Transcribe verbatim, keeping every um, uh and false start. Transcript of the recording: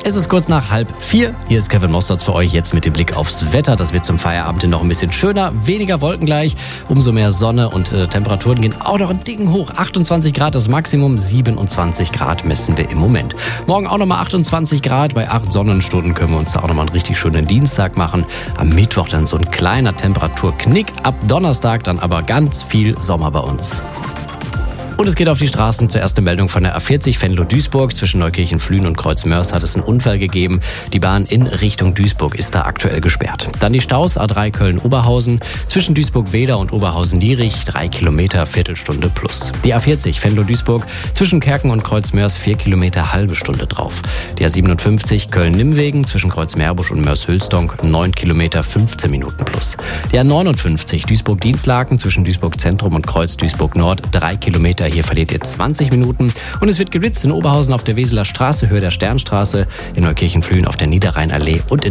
Es ist kurz nach halb vier. Hier ist Kevin Mostards für euch jetzt mit dem Blick aufs Wetter. Das wird zum Feierabend hin noch ein bisschen schöner, weniger Wolken gleich, umso mehr Sonne und äh, Temperaturen gehen auch noch ein Dicken hoch. achtundzwanzig Grad das Maximum, siebenundzwanzig Grad messen wir im Moment. Morgen auch nochmal achtundzwanzig Grad, bei acht Sonnenstunden können wir uns da auch nochmal einen richtig schönen Dienstag machen. Am Mittwoch dann so ein kleiner Temperaturknick, ab Donnerstag dann aber ganz viel Sommer bei uns. Und es geht auf die Straßen. Zur ersten Meldung von der A vierzig Venlo-Duisburg. Zwischen Neukirchen-Flühen und Kreuzmörs hat es einen Unfall gegeben. Die Bahn in Richtung Duisburg ist da aktuell gesperrt. Dann die Staus A drei Köln-Oberhausen. Zwischen Duisburg-Weder und Oberhausen-Lierich drei Kilometer, Viertelstunde plus. Die A vierzig Venlo-Duisburg. Zwischen Kerken und Kreuzmörs vier Kilometer, halbe Stunde drauf. Die A siebenundfünfzig Köln-Nimmwegen. Zwischen Kreuzmeerbusch und Mörs-Hülsdonk neun Kilometer, fünfzehn Minuten plus. Die A neunundfünfzig Duisburg-Dienstlaken. Zwischen Duisburg-Zentrum und Kreuz-Duisburg-Nord drei Kilometer. Hier verliert ihr zwanzig Minuten. Und es wird geblitzt in Oberhausen auf der Weseler Straße, Höhe der Sternstraße, in Neukirchen-Flühen auf der Niederrheinallee und in